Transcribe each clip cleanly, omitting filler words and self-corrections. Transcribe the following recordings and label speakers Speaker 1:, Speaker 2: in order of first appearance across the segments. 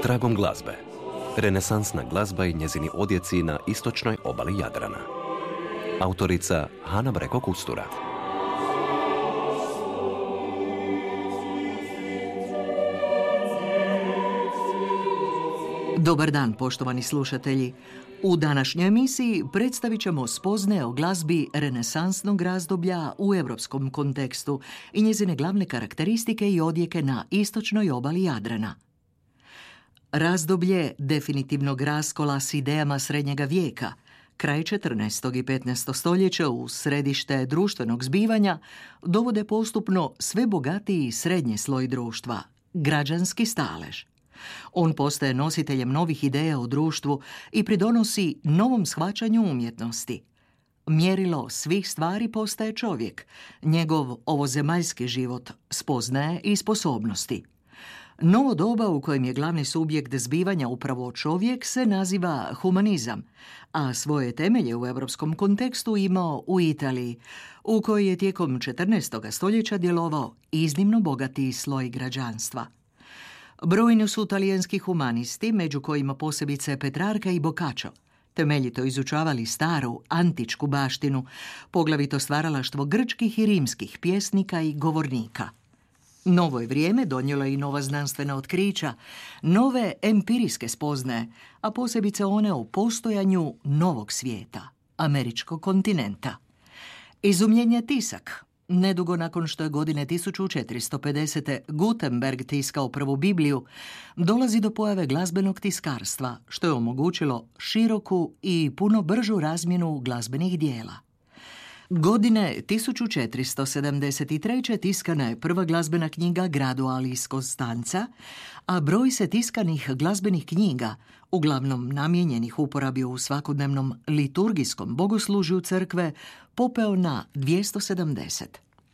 Speaker 1: Tragom glazbe. Renesansna glazba i njezini odjeci na istočnoj obali Jadrana. Autorica Hana Breko Kustura.
Speaker 2: Dobar dan, poštovani slušatelji. U današnjoj emisiji predstavit ćemo spoznaje o glazbi renesansnog razdoblja u europskom kontekstu i njezine glavne karakteristike i odjeke na istočnoj obali Jadrana. Razdoblje definitivnog raskola s idejama srednjega vijeka, kraj 14. i 15. stoljeća u središte društvenog zbivanja, dovode postupno sve bogatiji srednji sloj društva, građanski stalež. On postaje nositeljem novih ideja u društvu i pridonosi novom shvaćanju umjetnosti. Mjerilo svih stvari postaje čovjek, njegov ovozemaljski život, spoznaje i sposobnosti. Novo doba u kojem je glavni subjekt zbivanja upravo čovjek se naziva humanizam, a svoje temelje u europskom kontekstu imao u Italiji, u kojoj je tijekom 14. stoljeća djelovao iznimno bogati sloj građanstva. Brojni su talijanski humanisti, među kojima posebice Petrarca i Boccaccio, temeljito izučavali staru, antičku baštinu, poglavito stvaralaštvo grčkih i rimskih pjesnika i govornika. Novo je vrijeme donijelo i nova znanstvena otkrića, nove empirijske spoznaje, a posebice one o postojanju novog svijeta, američkog kontinenta. Izumljen je tisak. Nedugo nakon što je godine 1450. Gutenberg tiskao prvu Bibliju, dolazi do pojave glazbenog tiskarstva, što je omogućilo široku i puno bržu razmjenu glazbenih dijela. Godine 1473. tiskana je prva glazbena knjiga Gradual iz Konstanca, a broj se tiskanih glazbenih knjiga, uglavnom namijenjenih uporabi u svakodnevnom liturgijskom bogoslužju crkve, popeo na 270.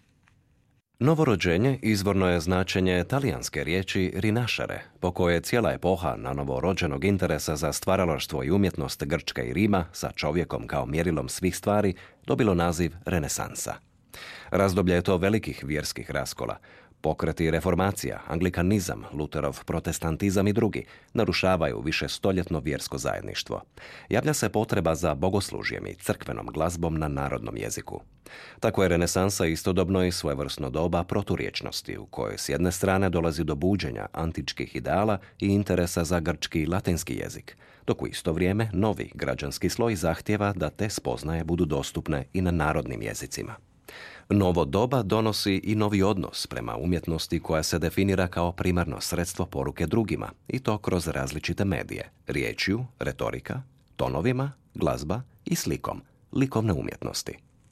Speaker 1: Novorođenje izvorno je značenje talijanske riječi rinašare, po kojoj je cijela epoha na novorođenog interesa za stvaralaštvo i umjetnost Grčka i Rima sa čovjekom kao mjerilom svih stvari dobilo naziv renesansa. Razdoblje je to velikih vjerskih raskola. Pokreti reformacija, anglikanizam, Luterov protestantizam i drugi narušavaju višestoljetno vjersko zajedništvo. Javlja se potreba za bogoslužjem i crkvenom glazbom na narodnom jeziku. Tako je renesansa istodobno i svojevrsno doba proturječnosti, u kojoj s jedne strane dolazi do buđenja antičkih ideala i interesa za grčki i latinski jezik, dok u isto vrijeme novi građanski sloj zahtijeva da te spoznaje budu dostupne i na narodnim jezicima. Novo doba donosi i novi odnos prema umjetnosti koja se definira kao primarno sredstvo poruke drugima, i to kroz različite medije, riječju, retorika, tonovima, glazba i slikom, likovne umjetnosti.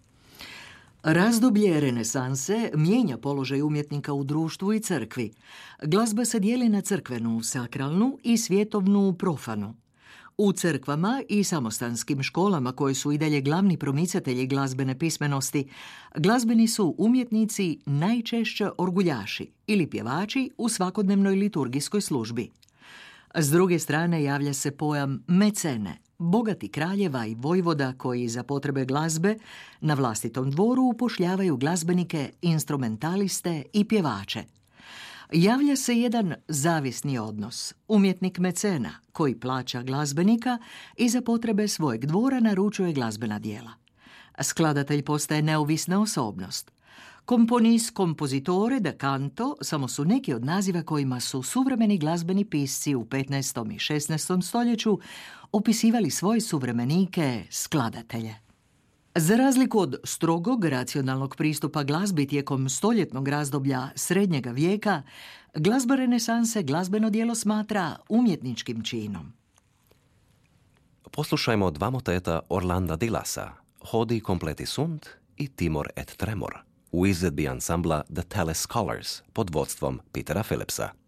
Speaker 2: Razdoblje renesanse mijenja položaj umjetnika u društvu i crkvi. Glazba se dijeli na crkvenu, sakralnu i svjetovnu, profanu. U crkvama i samostanskim školama, koje su i dalje glavni promicatelji glazbene pismenosti, glazbeni su umjetnici najčešće orguljaši ili pjevači u svakodnevnoj liturgijskoj službi. S druge strane javlja se pojam mecene, bogati kraljeva i vojvoda koji za potrebe glazbe na vlastitom dvoru upošljavaju glazbenike, instrumentaliste i pjevače. Javlja se jedan zavisni odnos, umjetnik mecena koji plaća glazbenika i za potrebe svojeg dvora naručuje glazbena djela. Skladatelj postaje neovisna osobnost. Componis, compositore, da canto samo su neki od naziva kojima su suvremeni glazbeni pisci u 15. i 16. stoljeću opisivali svoje suvremenike, skladatelje. Za razliku od strogog racionalnog pristupa glazbi tijekom stoljetnog razdoblja srednjega vijeka, glazba renesanse glazbeno djelo smatra umjetničkim činom.
Speaker 1: Poslušajmo dva moteta Orlanda Dillasa, Hodi completi sunt i Timor et tremor, u izvedbi ansambla The Tele Scholars pod vodstvom Petera Philipsa.